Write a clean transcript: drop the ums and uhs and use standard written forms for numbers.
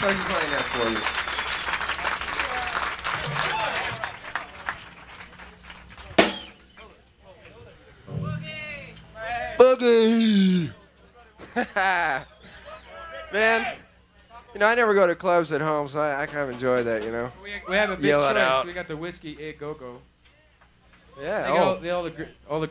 How's he playing that for you? Boogie! Man, you know, I never go to clubs at home, so I kind of enjoy that, you know? We have a big Yell it choice. out. We got the whiskey A Go-Go. Yeah, They got all the